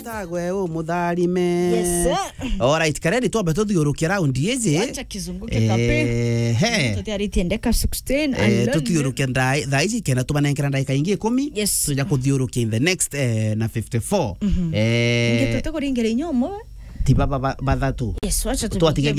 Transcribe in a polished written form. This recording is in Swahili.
Tagwe umutharime. Yes sir. Alright, kareni twambe tuthiurukia round izi. Acha kizunguke kape. Tutari tiendeka 16. Tuthiurukia thaa ici kena tumanengera ndagika ingi 10. Yes. Tuja kuthiurukia in the next na 54. Ngeto kuringera inyomo. Ti baba bathatu. Yes, wacha tu.